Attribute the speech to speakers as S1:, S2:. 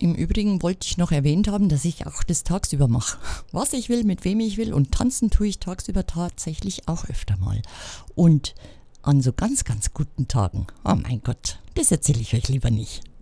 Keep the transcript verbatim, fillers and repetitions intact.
S1: im Übrigen wollte ich noch erwähnt haben, dass ich auch das tagsüber mache. Was ich will, mit wem ich will und tanzen tue ich tagsüber tatsächlich auch öfter mal. Und an so ganz, ganz guten Tagen, oh mein Gott, das erzähle ich euch lieber nicht.